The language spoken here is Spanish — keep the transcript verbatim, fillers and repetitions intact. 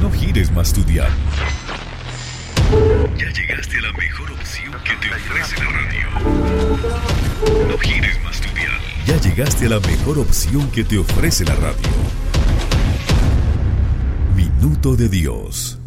No gires más tu dial. Ya llegaste a la mejor opción que te ofrece la radio. No gires más tu dial. Ya llegaste a la mejor opción que te ofrece la radio. Minuto de Dios.